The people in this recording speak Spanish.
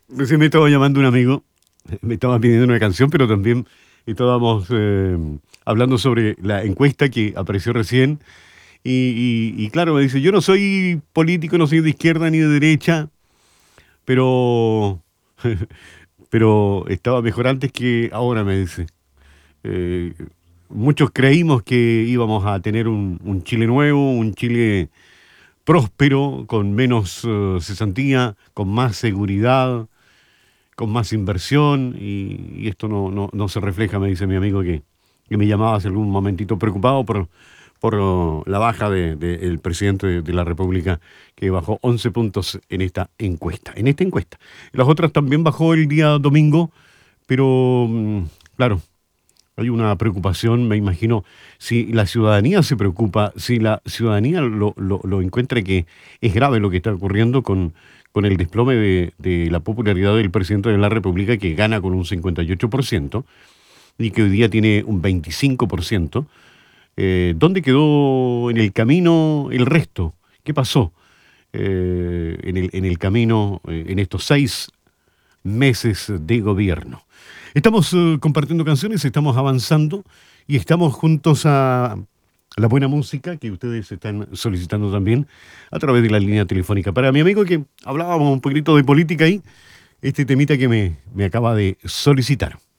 Recién me estaba llamando un amigo, me estaba pidiendo una canción, pero también estábamos hablando sobre la encuesta que apareció recién. Y claro, me dice, yo no soy político, no soy de izquierda ni de derecha, pero, pero estaba mejor antes que ahora, me dice. Eh, Muchos creímos que íbamos a tener un Chile nuevo, un Chile próspero, con menos cesantía, con más seguridad, con más inversión, y esto no se refleja, me dice mi amigo que me llamaba hace algún momentito preocupado por la baja del presidente de la República, que bajó 11 puntos en esta encuesta. En esta encuesta. Las otras también bajó el día domingo, pero claro, hay una preocupación, me imagino, si la ciudadanía se preocupa, si la ciudadanía lo encuentra que es grave lo que está ocurriendo con el desplome de la popularidad del presidente de la República, que gana con un 58% y que hoy día tiene un 25%. ¿Dónde quedó en el camino el resto? ¿Qué pasó en el camino en estos 6 meses de gobierno? Estamos compartiendo canciones, estamos avanzando y estamos juntos a la buena música que ustedes están solicitando también a través de la línea telefónica. Para mi amigo que hablábamos un poquito de política ahí, este temita que me acaba de solicitar.